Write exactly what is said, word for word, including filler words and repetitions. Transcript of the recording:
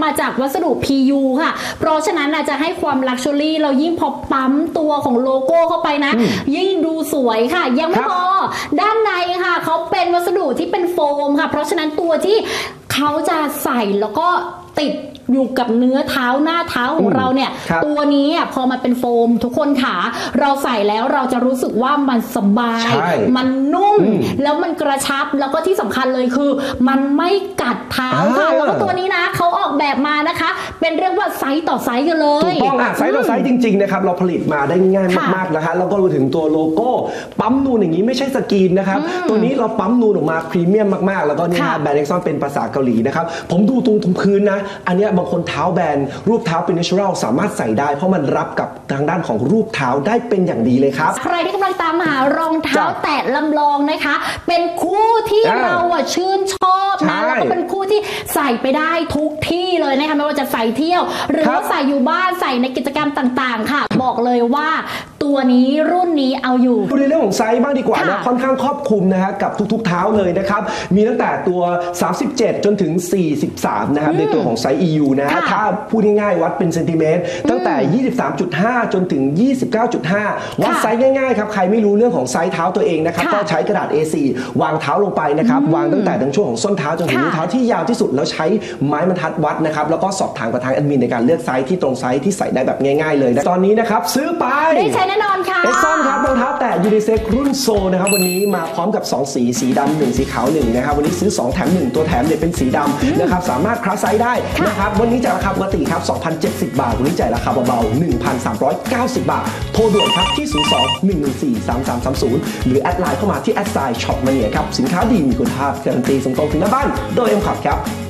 ำมาจากวัสดุ พี ยู ค่ะเพราะฉะนั้นจะให้ความลักชัวรี่เรายิ่งพอปั๊มตัวของโลโก้เข้าไปนะยิ่งดูสวยค่ะยังไม่พอด้านในค่ะเขาเป็นวัสดุที่เป็นโฟมค่ะเพราะฉะนั้นตัวที่เขาจะใส่แล้วก็ติดอยู่กับเนื้อเท้าหน้าเท้าของเราเนี่ยตัวนี้พอมันเป็นโฟมทุกคนขาเราใส่แล้วเราจะรู้สึกว่ามันสบายมันนุ่มแล้วมันกระชับแล้วก็ที่สำคัญเลยคือมันไม่กัดเท้าค่ะแล้วก็ตัวนี้นะเขาออกแบบมานะคะเป็นเรียกว่าไซส์ต่อไซส์กันเลยถูกต้องอ่ะไซส์ต่อไซส์จริงๆนะครับเราผลิตมาได้ง่ายมากๆนะคะแล้วก็รวมถึงตัวโลโก้ปั๊มนูนอย่างนี้ไม่ใช่สกรีนนะครับตัวนี้เราปั๊มนูนออกมาพรีเมียมมากๆแล้วก็นี่ฮะแบรนด์ Nexon เป็นภาษาเกาหลีนะครับผมดูตรงตรงพื้นนะอันนี้บางคนเท้าแบนรูปเท้าเป็น natural สามารถใส่ได้เพราะมันรับกับทางด้านของรูปเท้าได้เป็นอย่างดีเลยครับใครที่กำลังตามหารองเท้าแตะลำลองนะคะเป็นคู่ที่เราอ่ะชื่นชอบนะแล้วก็เป็นคู่ที่ใส่ไปได้ทุกที่เลยนะคะไม่ว่าจะใส่เที่ยวหรือว่าใส่อยู่บ้านใส่ในกิจกรรมต่างๆค่ะบอกเลยว่าตัวนี้รุ่นนี้เอาอยู่ดูในเรื่องของไซส์บ้างดีกว่านะค่อนข้างครอบคลุมนะฮะกับทุกๆเท้าเลยนะครับมีตั้งแต่ตัวสามสิบเจ็ดจนถึงสี่สิบสามนะครับในตัวของไซส์ อี ยู นะฮะถ้าพูดง่ายๆวัดเป็นเซนติเมตรตั้งแต่ ยี่สิบสามจุดห้า จนถึง ยี่สิบเก้าจุดห้า วัดไซส์ง่ายๆครับใครไม่รู้เรื่องของไซส์เท้าตัวเองนะครับก็ใช้กระดาษ เอ โฟร์ วางเท้าลงไปนะครับวางตั้งแต่ตรงช่วงของส้นเท้าจนถึงนิ้วเท้าที่ยาวที่สุดแล้วใช้ไม้บรรทัดวัดนะครับแล้วก็สอบถามกับทางแอดมินในการเลือกไซส์ที่ตรงไซส์ที่ใส่ได้แบบง่ายๆเลยนะตอนนี้นะครับซื้อไปได้ใช้แน่นอนค่ะ Nexon ครับรองเท้าแตะยูนิเซ็กรุ่นโซนะครับวันนี้มาพร้อมกับสองสีสีดำหนึ่งสีขาวหนึ่งนะครับวันนี้ซื้อสองแถมหนึ่งตัวแถมเนี่ยเป็นสีดำนะครับสามารถคลาสไซส์ได้นะครับวันนี้จากราคาปกติครับ สองพันเจ็ดสิบ บาทวันนี้จ่ายราคาเบาๆ หนึ่งพันสามร้อยเก้าสิบ บาทโทรด่วนครับที่ศูนย์ สอง หนึ่ง หนึ่ง สี่ สาม สาม สาม ศูนย์หรือแอดไลน์เข้ามาที่แอดไซน์ช็อปมาเนียครับสินค้าดีมีคุณภาพการันตีส่งตรงถึงหน้าบ้านโดย เอ็ม คอ พี ครับ